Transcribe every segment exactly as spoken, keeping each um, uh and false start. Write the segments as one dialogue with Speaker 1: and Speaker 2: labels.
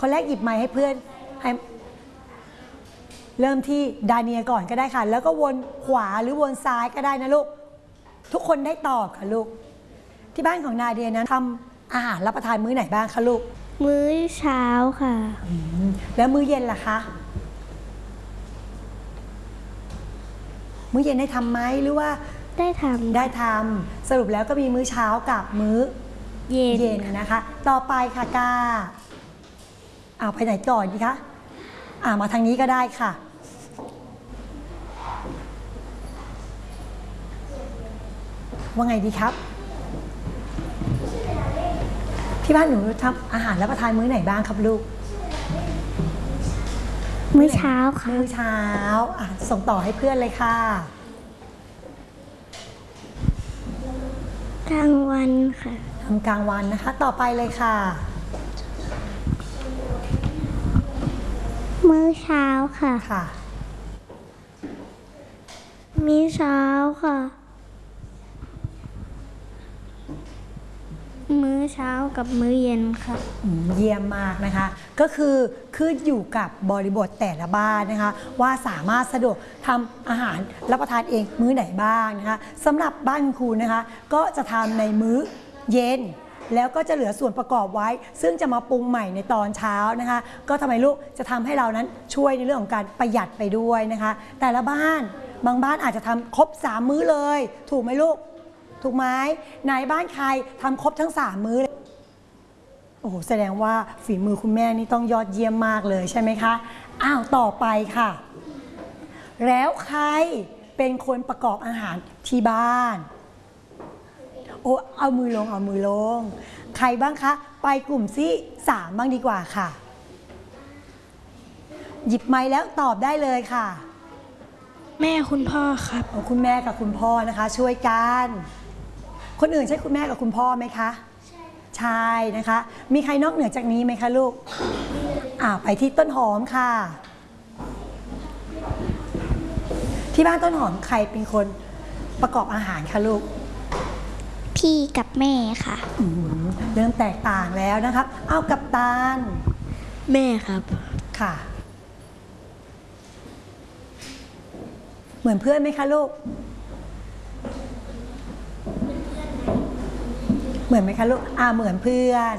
Speaker 1: คนแรกหยิบไม้ให้เพื่อนให้เริ่มที่ดาเนียก่อนก็ได้ค่ะแล้วก็วนขวาหรือวนซ้ายก็ได้นะลูกทุกคนได้ตอบค่ะลูกที่บ้านของนาเดียนั้นทำอาหารรับประทานมื้อไหนบ้างคะลูก
Speaker 2: มื้อเช้าค่ะ
Speaker 1: แล้วมื้อเย็นล่ะคะมื้อเย็นได้ทำไหมหรือว่า
Speaker 2: ได้ทำ
Speaker 1: ได้ทำสรุปแล้วก็มีมื้อเช้ากับมื้อเย็นเย็นนะคะต่อไปค่ะกาเอาไปไหนต่อดีคะอ่ามาทางนี้ก็ได้ค่ะว่าไงดีครับที่บ้านหนูทำอาหารรับประทานมื้อไหนบ้างครับลูก
Speaker 2: มื้อเช้าค่ะ
Speaker 1: มื้อเช้าอ่ะส่งต่อให้เพื่อนเลยค่ะ
Speaker 2: กลางวันค่ะ
Speaker 1: ทำกลางวันนะคะต่อไปเลยค่ะ
Speaker 2: มื้อเช้าค่ะ
Speaker 1: ค่ะ
Speaker 2: มื้อเช้าค่ะมื้อเช้ากับมื้อเย็นค่ะ
Speaker 1: เยี่ยมมากนะคะก็คือขึ้นอยู่กับบริบทแต่ละบ้านนะคะว่าสามารถสะดวกทำอาหารรับประทานเองมื้อไหนบ้างนะคะสำหรับบ้านครูนะคะก็จะทำในมื้อเย็นแล้วก็จะเหลือส่วนประกอบไว้ซึ่งจะมาปรุงใหม่ในตอนเช้านะคะก็ทำไมลูกจะทำให้เรานั้นช่วยในเรื่องของการประหยัดไปด้วยนะคะแต่ละบ้านบางบ้านอาจจะทำครบสามมื้อเลยถูกไหมลูกถูกไหมไหนบ้านใครทำครบทั้งสามมื้อเลยโอ้โหแสดงว่าฝีมือคุณแม่นี่ต้องยอดเยี่ยมมากเลยใช่ไหมคะอ้าวต่อไปค่ะแล้วใครเป็นคนประกอบอาหารที่บ้านโอ้เอามือลงเอามือลงใครบ้างคะไปกลุ่มที่สามบ้างดีกว่าค่ะหยิบไม้แล้วตอบได้เลยค่ะ
Speaker 2: แม่คุณพ่อครับ
Speaker 1: คุณแม่กับคุณพ่อนะคะช่วยกันคนอื่นใช่คุณแม่กับคุณพ่อไหมคะใช่นะคะมีใครนอกเหนือจากนี้ไหมคะลูกอ่าไปที่ต้นหอมค่ะที่บ้านต้นหอมใครเป็นคนประกอบอาหารคะลูก
Speaker 2: พี่กับแม่ค่ะ
Speaker 1: เริ่มแตกต่างแล้วนะครับเอากับตาล
Speaker 2: แม่ครับ
Speaker 1: ค่ะเหมือนเพื่อนไหมคะลูกเหมือนไหมคะลูกอ่าเหมือนเพื่อน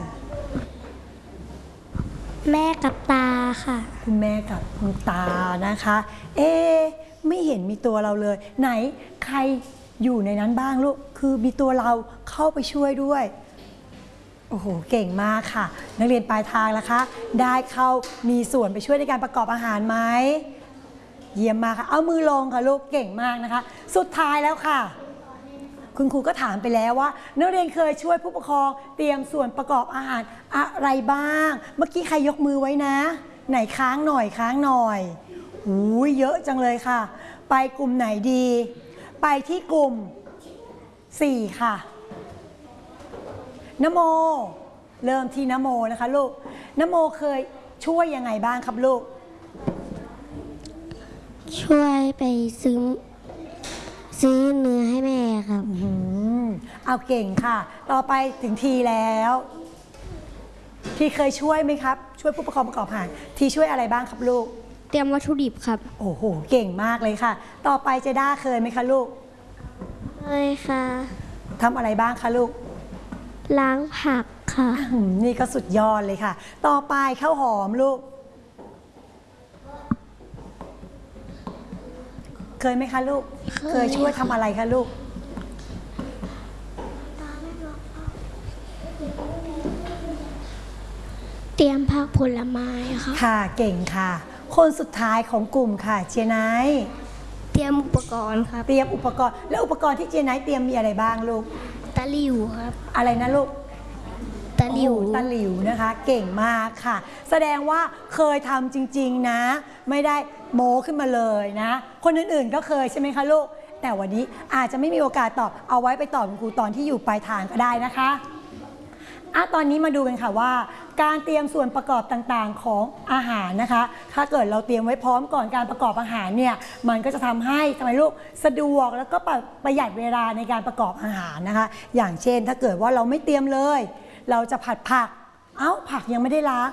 Speaker 2: แม่กับตาค่ะ
Speaker 1: คุณแม่กับคุณตานะคะเอ๊ไม่เห็นมีตัวเราเลยไหนใครอยู่ในนั้นบ้างลูกคือมีตัวเราเข้าไปช่วยด้วยโอ้โหเก่งมากค่ะนักเรียนปลายทางล่ะคะได้เข้ามีส่วนไปช่วยในการประกอบอาหารไหมเยี่ยมมากค่ะเอามือลงค่ะลูกเก่งมากนะคะสุดท้ายแล้วค่ะคุณครูก็ถามไปแล้วว่านักเรียนเคยช่วยผู้ปกครองเตรียมส่วนประกอบอาหารอะไรบ้างเมื่อกี้ใครยกมือไว้นะไหนค้างหน่อยค้างหน่อยอู้ยเยอะจังเลยค่ะไปกลุ่มไหนดีไปที่กลุ่มสี่ค่ะนโมเริ่มที่นโมนะคะลูกนโมเคยช่วยยังไงบ้างครับลูก
Speaker 2: ช่วยไปซื้อซื้อเนื้อให้แม่ครับ
Speaker 1: เอาเก่งค่ะต่อไปถึงทีแล้วทีเคยช่วยไหมครับช่วยผู้ปกครองประกอบอาหารทีช่วยอะไรบ้างครับลูก
Speaker 2: เตรียมวัตถุดิบครับ
Speaker 1: โอ้โหเก่งมากเลยค่ะต่อไปเจด้าเคยไหมคะลูก
Speaker 2: เคยค่ะ
Speaker 1: ทำอะไรบ้างคะลูก
Speaker 2: ล้างผักค่ะ
Speaker 1: นี่ก็สุดยอดเลยค่ะต่อไปข้าวหอมลูกเคยไหมคะลูกเคยช่วยทำอะไรคะลูก
Speaker 2: เตรียมผักผลไม้ค่ะ
Speaker 1: ค่ะเก่งค่ะคนสุดท้ายของกลุ่มค่ะเจไนท์
Speaker 2: เตรียมอุปกรณ์ครับ
Speaker 1: เตรียมอุปกรณ์แล้วอุปกรณ์ที่เจไนท์เตรียมมีอะไรบ้างลูก
Speaker 2: ตะหลิวครับ
Speaker 1: อะไรนะลูก
Speaker 2: ตะหลิว
Speaker 1: ตะหลิวนะคะเก่งมากค่ะแสดงว่าเคยทำจริงๆนะไม่ได้โม้ขึ้นมาเลยนะคนอื่นๆก็เคยใช่ไหมคะลูกแต่วันนี้อาจจะไม่มีโอกาสตอบเอาไว้ไปตอบคุณครูตอนที่อยู่ปลายทางก็ได้นะคะอ่ะตอนนี้มาดูกันค่ะว่าการเตรียมส่วนประกอบต่างๆของอาหารนะคะถ้าเกิดเราเตรียมไว้พร้อมก่อนการประกอบอาหารเนี่ยมันก็จะทำให้ทำไมลูกสะดวกแล้วก็ประหยัดเวลาในการประกอบอาหารนะคะอย่างเช่นถ้าเกิดว่าเราไม่เตรียมเลยเราจะผัดผักเอ้าผักยังไม่ได้ล้าง